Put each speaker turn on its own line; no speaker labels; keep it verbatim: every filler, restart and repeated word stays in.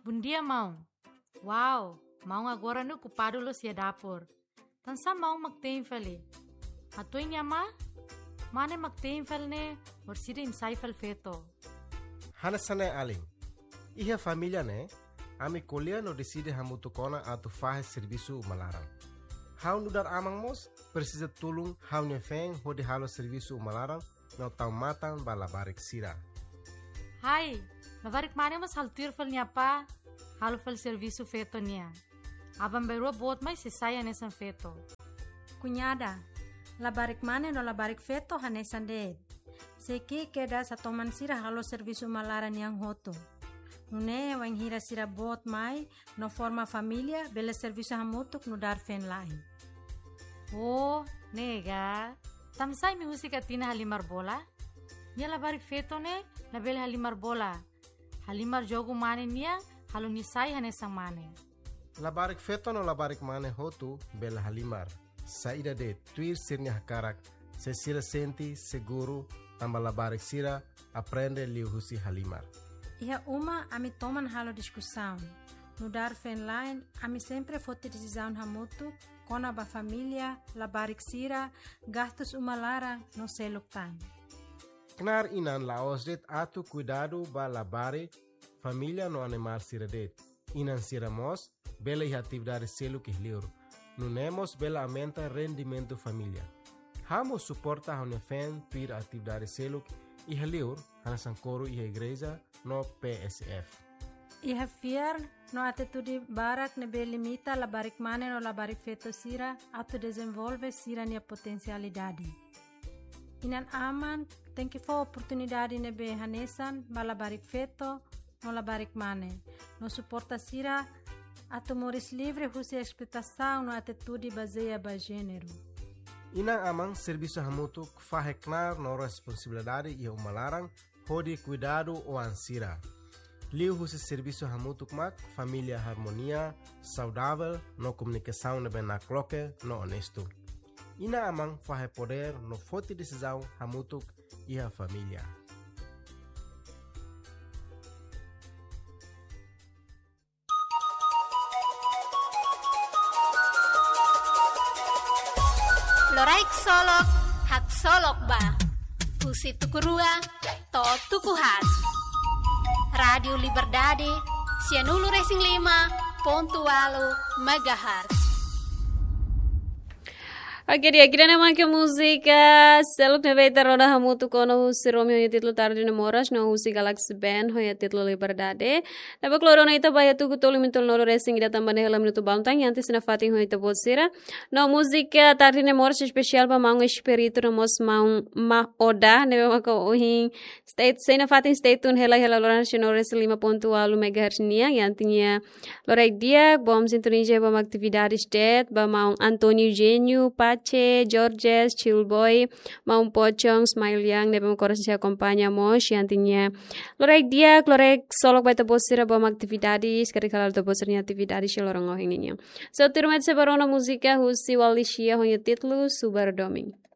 bundia mau. Wow, mau agora no culpado lo sia dapur. Tansa mau magteenfeli. Hatuin ma? Mane magteenfel ne orsida imsaifel feto.
Hanasane aling. Iha família ne, ami colher no decide hamutu kona atu fahe serviço malaran. Hau nudar amang mos precisa tulung hau ne feng hodi halo serviço malaran no tau matan bala barik sira.
Hai, labarik mane mas haltir fel niya pa, halo fel serviço feto niya. Abang berua bot mai se saya nesan feto.
Cunhada, labarik mane no labarik feto hanesan de. Seki keda sa toman sira halo serviço malaran yang hoto. Nune wang hira sira bot mai no forma família bela serviço hamutuk no dar fen lain.
Oh, nega. Tamsai mi musika tina halimar bola? Nia labarik feto ne, label halimar bola. Halimar jogo mane nia, halo nisai hanesang mane.
Labarik feto no labarik mane hotu bela halimar. Saída de tuir sirnya hakarak, se sira senti seguro, tamba labarik sira, aprende liu husi halimar.
Iha uma ami toman halo discussão. No dar fen line, ami sempre fote decisão hamutu, kona ba família, labarik sira, gastos uma lara no seluk time.
Knar inan laos det atu cuidado ba labare família no animar sira det. Inan sira mos, bela iha atividade seluk ihliur. Nunemos bela aumenta rendimento família. Hamo suporta hone fen tuir atividade seluk ihliur, hanasan coro iha igreja no P S F.
Iha fiar no atitude barak nebe limita labarik mane no labarik feto sira atu desenvolve sira nia potencialidade. Inan aman tem que for oportunidade nebe hanesan ba labarik feto no labarik mane. No suporta sira atu moris livre husi expectação no atitude baseia ba gênero.
Inang amang serviço hamutuk faheknar no responsabilidade e umalarang hodi cuidado o ansira. Liu husi serviço hamutuk mak família harmonia, saudável, no comunicação nebe na cloque, no honesto. Ina amang fahe poder no forte decisão hamutuk e a família.
Loraik solok, hak solok ba. Husi tukurua, to tukuhat. Radio Liberdade, Cianulu Racing lima, pontualo, megahertz.
Oke dia kira nama ke musika seluk nebe taroda hamutu kono husi Romeo ya titlo tarde na moras no husi Galaxy Band ho ya titlo Liberdade. Nebe kloro na ita baya tu kutolu mintul noro racing ida tambane hela minuto bamtang yanti sina fating ho ita bosira. No musika tarde na moras especial ba mango espiritu na mos maung ma oda nebe maka ohin state sina fating state tun hela hela lorana shino racing lima ponto alu megahertz nia yantinya lorai dia bom sintonija ba aktividades det ba maung Antonio Genio Pache, Georges, Chillboy, Maung Pocong, Smile Yang, nebe mokoras se acompañamos, yantinya. Lorek dia, lorek solok baita bosira bom aktividades, kari kalal to bosirnya aktividades si lorong ohing ninya. So, tirumet se barona musika husi walishia honya titlu Super Doming.